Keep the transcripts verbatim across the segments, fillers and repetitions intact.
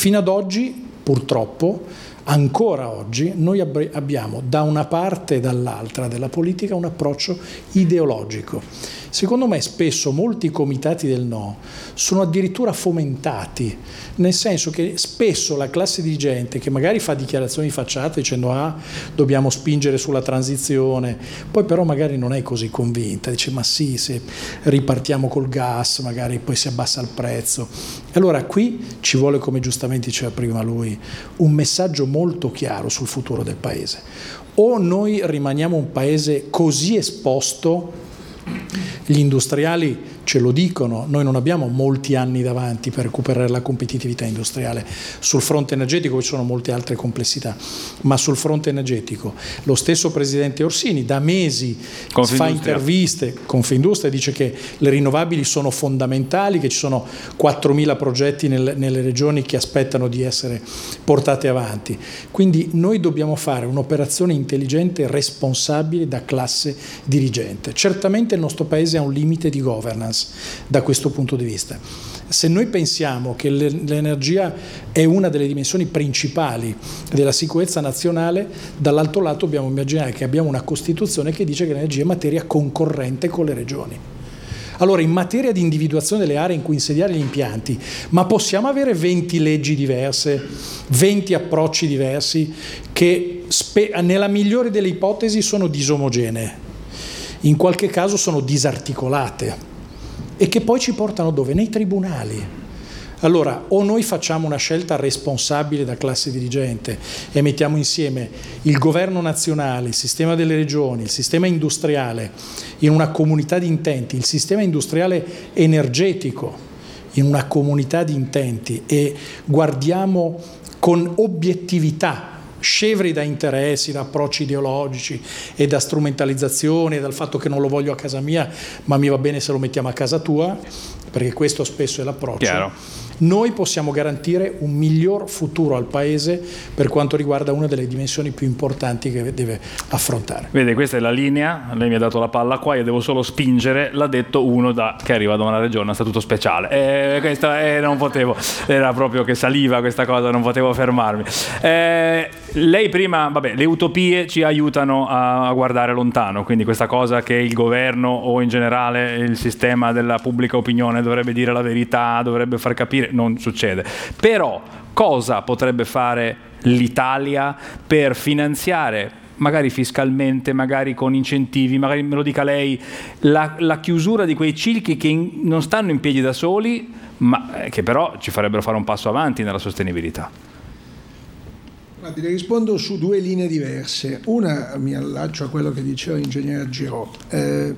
Fino ad oggi, purtroppo, ancora oggi, noi ab- abbiamo da una parte e dall'altra della politica un approccio ideologico. Secondo me spesso molti comitati del no sono addirittura fomentati, nel senso che spesso la classe dirigente, che magari fa dichiarazioni di facciata dicendo ah, dobbiamo spingere sulla transizione, poi però magari non è così convinta, dice ma sì, se ripartiamo col gas magari poi si abbassa il prezzo. Allora qui ci vuole, come giustamente diceva prima lui, un messaggio molto chiaro sul futuro del paese. O noi rimaniamo un paese così esposto, gli industriali ce lo dicono, noi non abbiamo molti anni davanti per recuperare la competitività industriale. Sul fronte energetico ci sono molte altre complessità, ma sul fronte energetico lo stesso presidente Orsini da mesi fa interviste, Confindustria dice che le rinnovabili sono fondamentali, che ci sono quattromila progetti nel, nelle regioni che aspettano di essere portate avanti. Quindi noi dobbiamo fare un'operazione intelligente e responsabile da classe dirigente. Certamente il nostro paese ha un limite di governance da questo punto di vista. Se noi pensiamo che l'energia è una delle dimensioni principali della sicurezza nazionale, dall'altro lato dobbiamo immaginare che abbiamo una Costituzione che dice che l'energia è materia concorrente con le regioni. Allora, in materia di individuazione delle aree in cui insediare gli impianti, ma possiamo avere venti leggi diverse, venti approcci diversi che nella migliore delle ipotesi sono disomogenee, in qualche caso sono disarticolate, e che poi ci portano dove? Nei tribunali. Allora, o noi facciamo una scelta responsabile da classe dirigente e mettiamo insieme il governo nazionale, il sistema delle regioni, il sistema industriale in una comunità di intenti, il sistema industriale energetico in una comunità di intenti, e guardiamo con obiettività, scevri da interessi, da approcci ideologici e da strumentalizzazione, dal fatto che non lo voglio a casa mia ma mi va bene se lo mettiamo a casa tua, perché questo spesso è l'approccio. Chiaro. Noi possiamo garantire un miglior futuro al Paese per quanto riguarda una delle dimensioni più importanti che deve affrontare. Vede, questa è la linea, lei mi ha dato la palla qua, io devo solo spingere, l'ha detto uno da, che arriva da una regione a statuto speciale. E questa eh, non potevo, era proprio che saliva questa cosa, non potevo fermarmi. Eh, lei prima, vabbè, le utopie ci aiutano a, a guardare lontano, quindi questa cosa che il governo o in generale il sistema della pubblica opinione dovrebbe dire la verità, dovrebbe far capire, non succede. Però cosa potrebbe fare l'Italia per finanziare, magari fiscalmente, magari con incentivi, magari me lo dica lei, la, la chiusura di quei circhi che in, non stanno in piedi da soli, ma che però ci farebbero fare un passo avanti nella sostenibilità? Guardi, le rispondo su due linee diverse. Una, mi allaccio a quello che diceva l'ingegnere Giraud. Eh,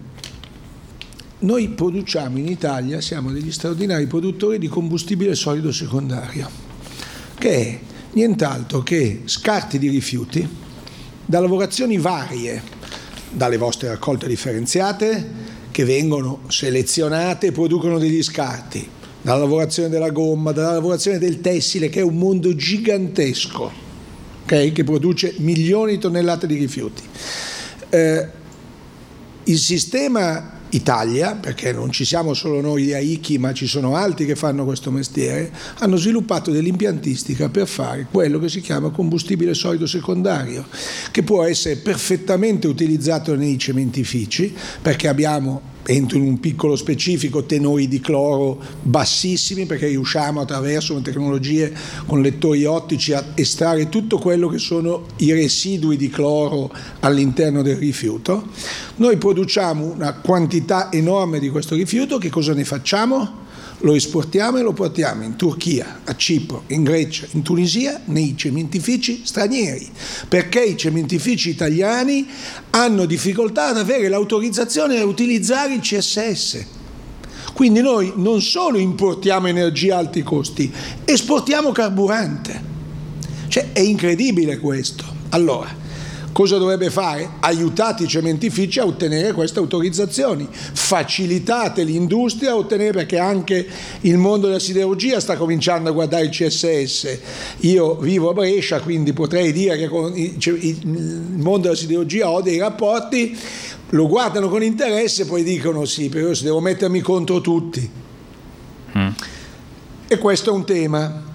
Noi produciamo in Italia, siamo degli straordinari produttori di combustibile solido secondario, che è nient'altro che scarti di rifiuti da lavorazioni varie, dalle vostre raccolte differenziate che vengono selezionate e producono degli scarti, dalla lavorazione della gomma, dalla lavorazione del tessile, che è un mondo gigantesco, okay, che produce milioni di tonnellate di rifiuti. Eh, il sistema Italia, perché non ci siamo solo noi a Ichi, ma ci sono altri che fanno questo mestiere, hanno sviluppato dell'impiantistica per fare quello che si chiama combustibile solido secondario, che può essere perfettamente utilizzato nei cementifici, perché abbiamo, entro in un piccolo specifico, tenori di cloro bassissimi, perché riusciamo attraverso tecnologie con lettori ottici a estrarre tutto quello che sono i residui di cloro all'interno del rifiuto. Noi produciamo una quantità enorme di questo rifiuto. Che cosa ne facciamo? Lo esportiamo e lo portiamo in Turchia, a Cipro, in Grecia, in Tunisia, nei cementifici stranieri, perché i cementifici italiani hanno difficoltà ad avere l'autorizzazione a utilizzare il C S S. Quindi noi non solo importiamo energia a alti costi, esportiamo carburante. Cioè, è incredibile questo. Allora, cosa dovrebbe fare? Aiutate i cementifici a ottenere queste autorizzazioni, facilitate l'industria a ottenere, perché anche il mondo della siderurgia sta cominciando a guardare il C S S. Io vivo a Brescia, quindi potrei dire che con il mondo della siderurgia ho dei rapporti, lo guardano con interesse, poi dicono sì, però devo mettermi contro tutti. Mm. E questo è un tema.